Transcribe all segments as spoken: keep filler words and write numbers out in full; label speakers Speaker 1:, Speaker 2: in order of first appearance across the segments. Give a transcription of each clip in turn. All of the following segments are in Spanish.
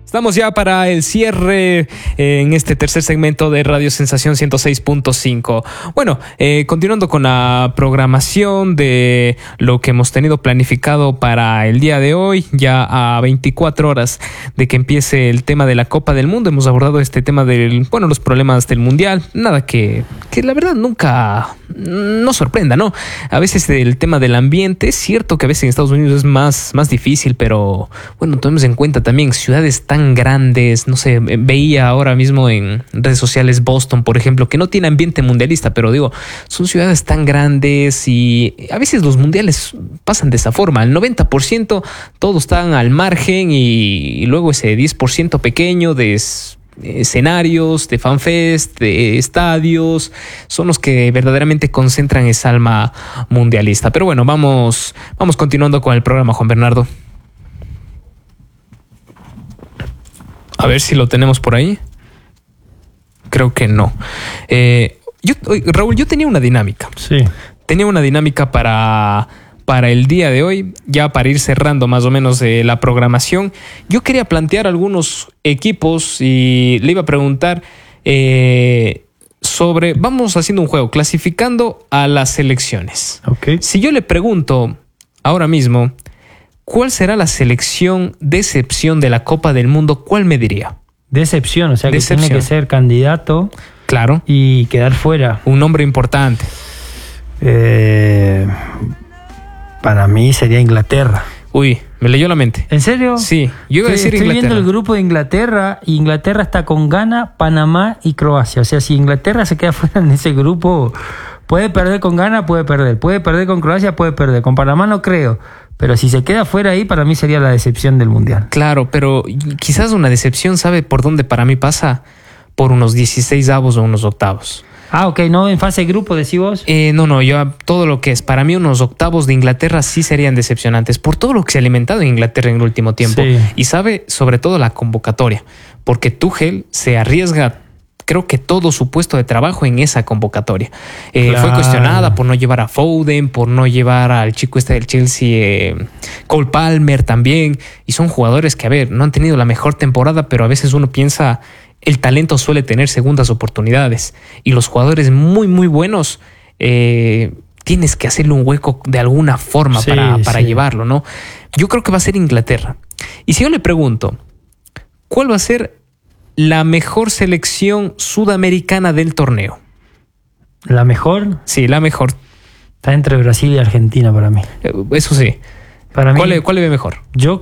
Speaker 1: Estamos ya para el cierre eh, en este tercer segmento de Radio Sensación ciento seis punto cinco. Bueno, eh, continuando con la programación de lo que hemos tenido planificado para el día de hoy, ya a veinticuatro horas de que empiece el tema de la Copa del Mundo, hemos abordado este tema del, bueno, los problemas del Mundial, nada que, que la verdad nunca nos sorprenda, ¿no? A veces el tema del ambiente, es cierto que a veces en Estados Unidos es más, más difícil, pero bueno, tomemos en cuenta también ciudades tan grandes, no sé, veía ahora mismo en redes sociales Boston, por ejemplo, que no tiene ambiente mundialista, pero digo, son ciudades tan grandes y a veces los mundiales pasan de esa forma, el noventa por ciento todos están al margen y, y luego ese diez por ciento pequeño de escenarios, de fanfest, de estadios, son los que verdaderamente concentran esa alma mundialista. Pero bueno, vamos, vamos continuando con el programa, Juan Bernardo. A ver si lo tenemos por ahí. Creo que no. Eh, yo, Raúl, yo tenía una dinámica.
Speaker 2: Sí.
Speaker 1: Tenía una dinámica para, para el día de hoy, ya para ir cerrando más o menos eh, la programación. Yo quería plantear algunos equipos y le iba a preguntar eh, sobre... Vamos haciendo un juego, clasificando a las selecciones.
Speaker 2: Okay.
Speaker 1: Si yo le pregunto ahora mismo... ¿cuál será la selección decepción de la Copa del Mundo? ¿Cuál me diría?
Speaker 2: Decepción, o sea que
Speaker 1: Decepción.
Speaker 2: tiene que ser candidato.
Speaker 1: Claro.
Speaker 2: Y quedar fuera.
Speaker 1: Un nombre importante.
Speaker 2: Eh, para mí sería Inglaterra.
Speaker 1: Uy, me leyó la mente.
Speaker 2: ¿En serio?
Speaker 1: Sí, yo iba a decir
Speaker 2: Estoy
Speaker 1: Inglaterra.
Speaker 2: viendo el grupo de Inglaterra y Inglaterra está con Ghana, Panamá y Croacia. O sea, si Inglaterra se queda fuera en ese grupo, puede perder con Ghana, puede perder. Puede perder con Croacia, puede perder. Con Panamá no creo. Pero si se queda fuera ahí, para mí sería la decepción del Mundial.
Speaker 1: Claro, pero quizás una decepción, ¿sabe por dónde para mí pasa? Por unos dieciséis avos o unos octavos.
Speaker 2: Ah, ok, ¿no? ¿En fase de grupo decís vos?
Speaker 1: Eh, no, no, yo todo lo que es, para mí unos octavos de Inglaterra sí serían decepcionantes por todo lo que se ha alimentado en Inglaterra en el último tiempo.
Speaker 2: Sí.
Speaker 1: Y sabe, sobre todo la convocatoria, porque Tuchel se arriesga creo que todo su puesto de trabajo en esa convocatoria. Eh,
Speaker 2: claro.
Speaker 1: Fue cuestionada por no llevar a Foden, por no llevar al chico este del Chelsea, eh, Cole Palmer también. Y son jugadores que, a ver, no han tenido la mejor temporada, pero a veces uno piensa, el talento suele tener segundas oportunidades. Y los jugadores muy, muy buenos, eh, tienes que hacerle un hueco de alguna forma
Speaker 2: sí,
Speaker 1: para, para
Speaker 2: sí.
Speaker 1: llevarlo, ¿no? Yo creo que va a ser Inglaterra. Y si yo le pregunto, ¿cuál va a ser la mejor selección sudamericana del torneo?
Speaker 2: ¿La mejor?
Speaker 1: Sí, la mejor.
Speaker 2: Está entre Brasil y Argentina para mí.
Speaker 1: Eh, Eso sí.
Speaker 2: Para mí,
Speaker 1: ¿Cuál, le- cuál le ve mejor?
Speaker 2: yo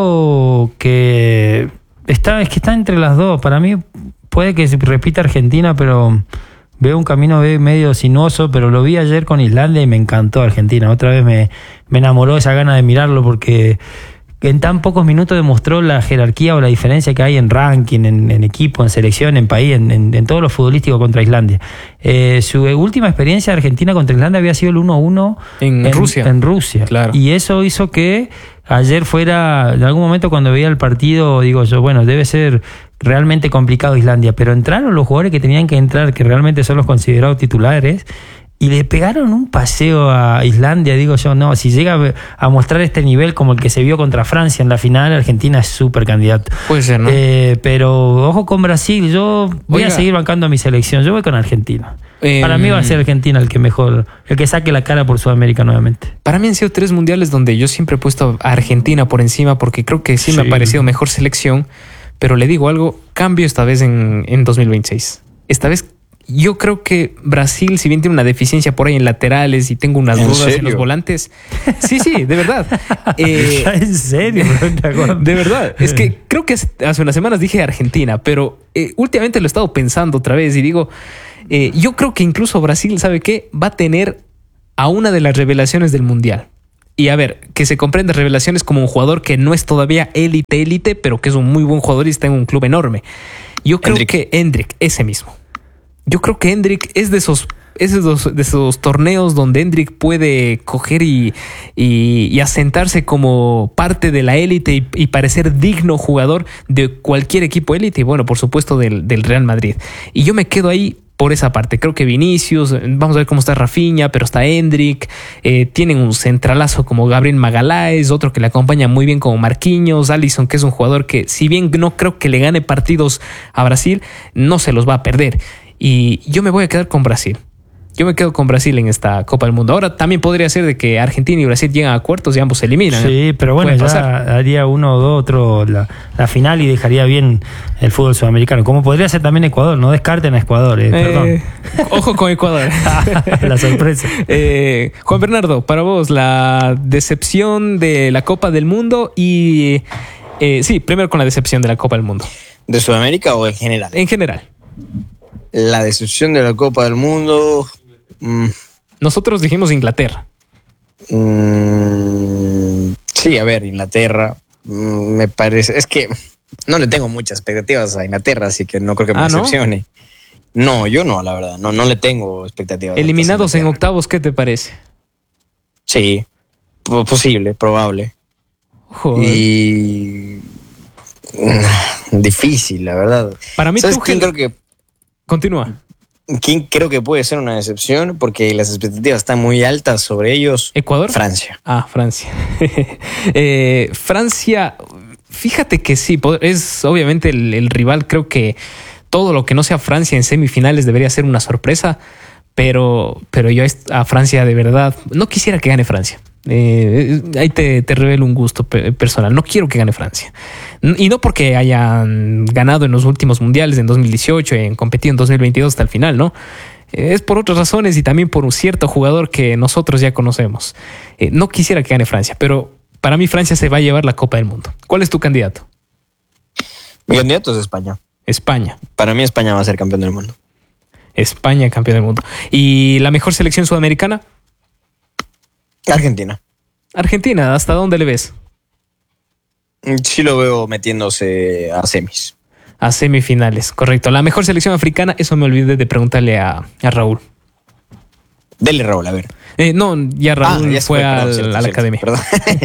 Speaker 2: creo que está, es que está entre las dos. Para mí puede que se repita Argentina, pero veo un camino medio sinuoso, pero lo vi ayer con Islandia y me encantó Argentina. Otra vez me, me enamoró esa gana de mirarlo porque en tan pocos minutos demostró la jerarquía o la diferencia que hay en ranking, en, en equipo, en selección, en país, en, en, en todo lo futbolístico contra Islandia. Eh, su última experiencia de Argentina contra Islandia había sido el uno a uno
Speaker 1: En, en Rusia.
Speaker 2: En Rusia.
Speaker 1: Claro.
Speaker 2: Y eso hizo que ayer fuera, en algún momento cuando veía el partido, digo yo, bueno, debe ser realmente complicado Islandia, pero entraron los jugadores que tenían que entrar, que realmente son los considerados titulares, y le pegaron un paseo a Islandia. Digo yo, no, si llega a mostrar este nivel como el que se vio contra Francia en la final, Argentina es súper candidato.
Speaker 1: Puede ser, ¿no?
Speaker 2: Eh, pero ojo con Brasil, yo voy
Speaker 1: Oiga.
Speaker 2: a seguir bancando a mi selección, yo voy con Argentina.
Speaker 1: Eh,
Speaker 2: Para mí va a ser Argentina el que mejor, el que saque la cara por Sudamérica nuevamente.
Speaker 1: Para mí han sido tres mundiales donde yo siempre he puesto a Argentina por encima porque creo que sí, me
Speaker 2: Sí.
Speaker 1: ha parecido mejor selección, pero le digo algo, cambio esta vez en, en dos mil veintiséis. Esta vez yo creo que Brasil, si bien tiene una deficiencia por ahí en laterales y tengo unas
Speaker 3: ¿En
Speaker 1: dudas
Speaker 3: serio?
Speaker 1: en los volantes. Sí, sí, de verdad. Eh,
Speaker 2: ¿En serio?
Speaker 1: de verdad. Es que creo que hace unas semanas dije Argentina, pero eh, últimamente lo he estado pensando otra vez y digo, eh, yo creo que incluso Brasil, ¿sabe qué? Va a tener a una de las revelaciones del Mundial. Y a ver, que se comprenda revelaciones como un jugador que no es todavía élite, élite, pero que es un muy buen jugador y está en un club enorme. Yo creo
Speaker 3: Endrick.
Speaker 1: que Endrick, ese mismo. Yo creo que Endrick es de esos, es de esos, de esos torneos donde Endrick puede coger y, y, y asentarse como parte de la élite y, y parecer digno jugador de cualquier equipo élite y bueno, por supuesto del, del Real Madrid. Y yo me quedo ahí por esa parte. Creo que Vinicius, vamos a ver cómo está Rafinha, pero está Endrick, eh, tienen un centralazo como Gabriel Magaláes, otro que le acompaña muy bien como Marquinhos, Alisson, que es un jugador que, si bien no creo que le gane partidos a Brasil, no se los va a perder. Y yo me voy a quedar con Brasil. Yo me quedo con Brasil en esta Copa del Mundo. Ahora también podría ser de que Argentina y Brasil llegan a cuartos y ambos se eliminan.
Speaker 2: Sí, pero bueno, ya pasar. haría uno o dos otro la, la final y dejaría bien el fútbol sudamericano. Como podría ser también Ecuador. No descarten a Ecuador, eh, eh, perdón.
Speaker 1: Ojo con Ecuador.
Speaker 2: La sorpresa.
Speaker 1: Eh, Juan Bernardo, para vos, la decepción de la Copa del Mundo y... Eh, sí, primero con la decepción de la Copa del Mundo.
Speaker 3: ¿De Sudamérica o en general?
Speaker 1: En general.
Speaker 3: La decepción de la Copa del Mundo... Mm.
Speaker 1: Nosotros dijimos Inglaterra.
Speaker 3: Mm, sí, a ver, Inglaterra. Mm, me parece... Es que no le tengo muchas expectativas a Inglaterra, así que no creo que me
Speaker 1: ah,
Speaker 3: decepcione. ¿no? no, yo no, la verdad. No, no le tengo expectativas.
Speaker 1: Eliminados en octavos, ¿qué te parece?
Speaker 3: Sí, posible, probable.
Speaker 1: Joder.
Speaker 3: Y... difícil, la verdad.
Speaker 1: Para mí,
Speaker 3: ¿sabes
Speaker 1: Tuchel...
Speaker 3: quién creo que...
Speaker 1: Continúa.
Speaker 3: ¿Quién creo que puede ser una decepción? Porque las expectativas están muy altas sobre ellos.
Speaker 1: ¿Ecuador?
Speaker 3: Francia.
Speaker 1: Ah, Francia. eh, Francia, fíjate que sí, es obviamente el, el rival. Creo que todo lo que no sea Francia en semifinales debería ser una sorpresa. Pero, pero yo a Francia de verdad no quisiera que gane Francia. Eh, ahí te, te revelo un gusto personal. No quiero que gane Francia. Y no porque hayan ganado en los últimos mundiales en dos mil dieciocho, en competido en dos mil veintidós hasta el final, ¿no? Eh, es por otras razones y también por un cierto jugador que nosotros ya conocemos. Eh, no quisiera que gane Francia, pero para mí Francia se va a llevar la Copa del Mundo. ¿Cuál es tu candidato?
Speaker 3: Mi candidato es España.
Speaker 1: España.
Speaker 3: Para mí España va a ser campeón del mundo.
Speaker 1: España, campeón del mundo. ¿Y la mejor selección sudamericana?
Speaker 3: Argentina.
Speaker 1: Argentina, ¿hasta dónde le ves?
Speaker 3: Sí lo veo metiéndose a semis.
Speaker 1: A semifinales, correcto. La mejor selección africana, eso me olvidé de preguntarle a, a Raúl.
Speaker 3: Dele, Raúl, a ver.
Speaker 1: Eh, no, ya Raúl ah, ya fue, fue al, perdón, cierto, a la cierto, academia.
Speaker 3: Perdón.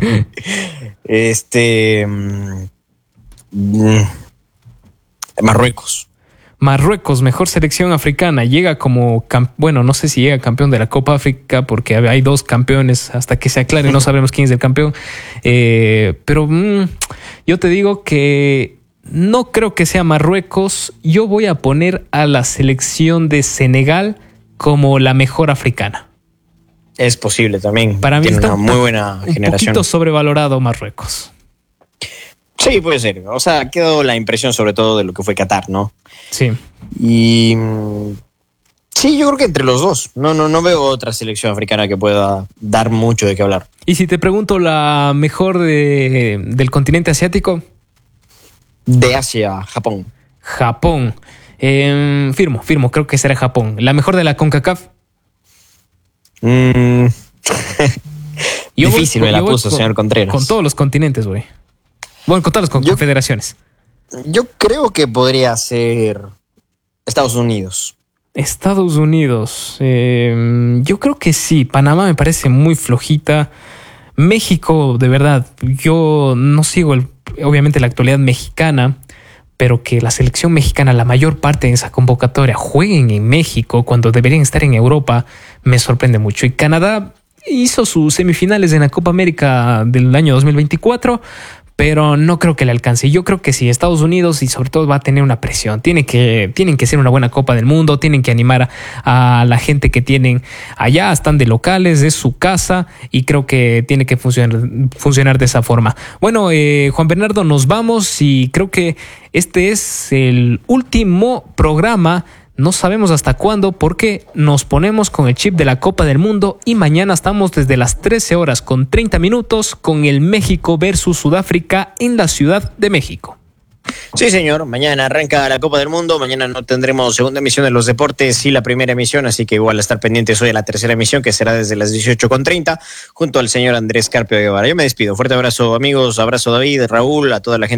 Speaker 3: este... Mmm, Marruecos.
Speaker 1: Marruecos, mejor selección africana, llega como, bueno, no sé si llega campeón de la Copa África porque hay dos campeones, hasta que se aclare no sabremos quién es el campeón, eh, pero mmm, yo te digo que no creo que sea Marruecos. Yo voy a poner a la selección de Senegal como la mejor africana.
Speaker 3: Es posible también.
Speaker 1: Para mí
Speaker 3: tiene
Speaker 1: está
Speaker 3: una muy buena
Speaker 1: un
Speaker 3: generación.
Speaker 1: poquito sobrevalorado Marruecos.
Speaker 3: Sí, puede ser. O sea, quedó la impresión sobre todo de lo que fue Qatar, ¿no?
Speaker 1: Sí.
Speaker 3: Y sí, yo creo que entre los dos. No, no, no veo otra selección africana que pueda dar mucho de qué hablar.
Speaker 1: Y si te pregunto la mejor de, del continente asiático.
Speaker 3: De Asia, Japón.
Speaker 1: Japón. Eh, firmo, firmo, creo que será Japón. ¿La mejor de la CONCACAF?
Speaker 3: Mm. Difícil voy, me la puso, con, señor Contreras.
Speaker 1: Con todos los continentes, güey. Bueno, con todas las
Speaker 3: yo,
Speaker 1: confederaciones.
Speaker 3: Yo creo que podría ser Estados Unidos.
Speaker 1: Estados Unidos. Eh, yo creo que sí. Panamá me parece muy flojita. México, de verdad, yo no sigo el, obviamente la actualidad mexicana, pero que la selección mexicana, la mayor parte de esa convocatoria, jueguen en México cuando deberían estar en Europa, me sorprende mucho. Y Canadá hizo sus semifinales en la Copa América del año dos mil veinticuatro, pero no creo que le alcance. Yo creo que sí, Estados Unidos y sobre todo va a tener una presión. Tiene que, tienen que ser una buena Copa del Mundo, tienen que animar a, a la gente que tienen allá, están de locales, es su casa y creo que tiene que funcionar, funcionar de esa forma. Bueno, eh, Juan Bernardo, nos vamos y creo que este es el último programa. No sabemos hasta cuándo porque nos ponemos con el chip de la Copa del Mundo y mañana estamos desde las trece horas con treinta minutos con el México versus Sudáfrica en la Ciudad de México.
Speaker 3: Sí, señor. Mañana arranca la Copa del Mundo. Mañana no tendremos segunda emisión de los deportes y la primera emisión, así que igual a estar pendientes hoy de la tercera emisión, que será desde las dieciocho con treinta, junto al señor Andrés Carpio Guevara. Yo me despido. Fuerte abrazo, amigos. Abrazo, David, Raúl, a toda la gente.